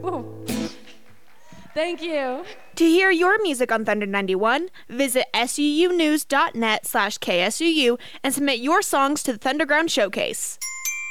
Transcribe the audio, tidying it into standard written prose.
Whoa. Thank you. To hear your music on Thunder 91, visit suunews.net/KSUU and submit your songs to the Thunderground Showcase.